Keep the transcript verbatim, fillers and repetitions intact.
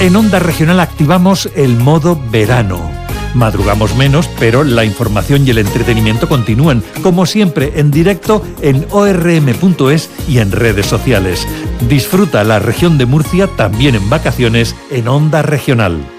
En Onda Regional activamos el modo verano. Madrugamos menos, pero la información y el entretenimiento continúan, como siempre, en directo en o erre eme punto es y en redes sociales. Disfruta la región de Murcia también en vacaciones en Onda Regional.